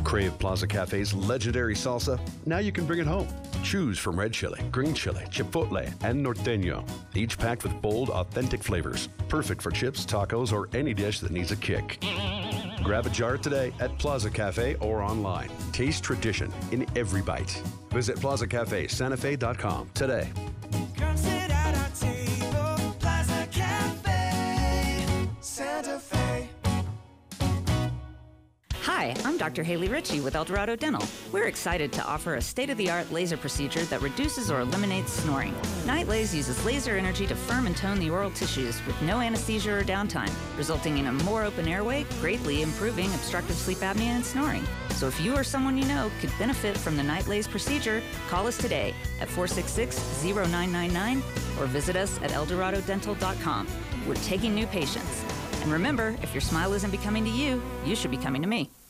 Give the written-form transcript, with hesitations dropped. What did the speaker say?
Crave Plaza Cafe's legendary salsa? Now you can bring it home. Choose from red chili, green chili, chipotle, and norteño, each packed with bold, authentic flavors. Perfect for chips, tacos, or any dish that needs a kick. Grab a jar today at Plaza Cafe or online. Taste tradition in every bite. Visit PlazaCafeSantaFe.com today. Come sit at our table, Plaza Cafe, Santa Fe. Hi, I'm Dr. Haley Ritchie with Eldorado Dental. We're excited to offer a state-of-the-art laser procedure that reduces or eliminates snoring. NightLase uses laser energy to firm and tone the oral tissues with no anesthesia or downtime, resulting in a more open airway, greatly improving obstructive sleep apnea and snoring. So if you or someone you know could benefit from the NightLase procedure, call us today at 466-0999 or visit us at eldoradodental.com. We're taking new patients. And remember, if your smile isn't becoming to you, you should be coming to me.